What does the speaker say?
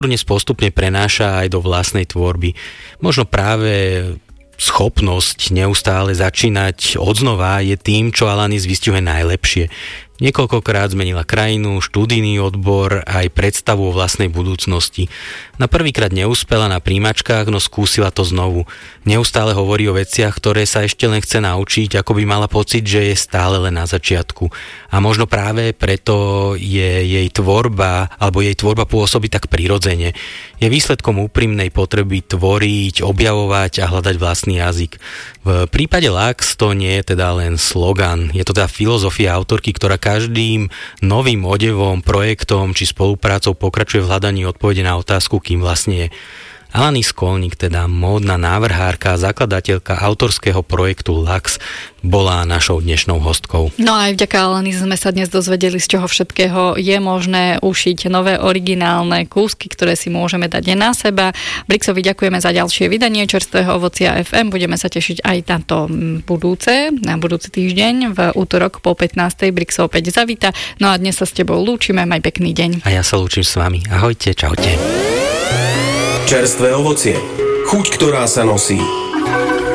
dnes postupne prenáša aj do vlastnej tvorby. Možno práve schopnosť neustále začínať odznova je tým, čo Alanis vystihuje najlepšie. Niekoľkokrát zmenila krajinu, študijný odbor aj predstavu o vlastnej budúcnosti. Na prvýkrát neúspela na príjmačkách, no skúsila to znovu. Neustále hovorí o veciach, ktoré sa ešte len chce naučiť, ako by mala pocit, že je stále len na začiatku. A možno práve preto je jej tvorba pôsobí tak prirodzene. Je výsledkom úprimnej potreby tvoriť, objavovať a hľadať vlastný jazyk. V prípade Lux to nie je teda len slogan, je to teda filozofia autorky, ktorá každým novým odevom, projektom či spoluprácou pokračuje v hľadaní odpovede na otázku, kým vlastne je. Alanis Skolník, teda módna návrhárka a zakladateľka autorského projektu Lux, bola našou dnešnou hostkou. No aj vďaka Alanis sme sa dnes dozvedeli, z čoho všetkého je možné ušiť nové originálne kúsky, ktoré si môžeme dať na seba. Brixovi ďakujeme za ďalšie vydanie Čerstvého ovocia FM. Budeme sa tešiť aj na to na budúci týždeň v útorok po 15. Brixo opäť zavíta. No a dnes sa s tebou lúčime. Maj pekný deň. A ja sa lúčim s vami. Ahojte, čaute. Čerstvé ovocie. Chuť, ktorá sa nosí.